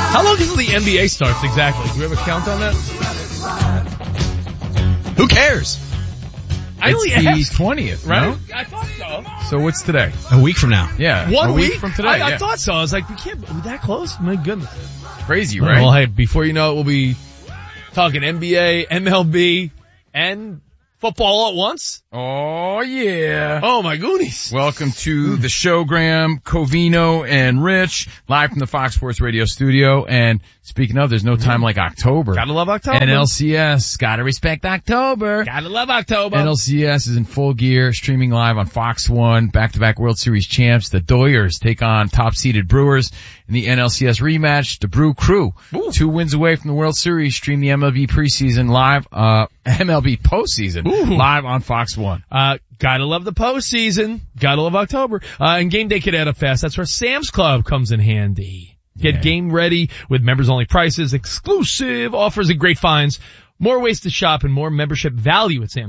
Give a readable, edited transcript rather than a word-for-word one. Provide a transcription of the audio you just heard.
How long until the NBA starts exactly? Do we have a count on that? Who cares? It's the 20th, right? No? I thought so. So what's today? A week from now. Yeah. 1 week from today. I yeah. thought so. I was like, we can't be that close? My goodness. Crazy, right? Well, hey, before you know it, we'll be talking NBA, MLB, and football all at once. Oh, yeah. Oh, my goonies. Welcome to the show, Graham, Covino, and Rich, live from the Fox Sports Radio studio. And speaking of, there's no time like October. Gotta love October. NLCS, gotta respect October. Gotta love October. NLCS is in full gear, streaming live on Fox 1, back-to-back World Series champs. The Doyers take on top-seeded Brewers in the NLCS rematch. The Brew Crew, 2 wins away from the World Series, stream the MLB preseason live, MLB postseason live on Fox 1. Gotta love the postseason. Gotta love October. And Game Day Kid Add Up Fast. That's where Sam's Club comes in handy. Get game ready with members only prices, exclusive offers and great finds. More ways to shop and more membership value at Sam's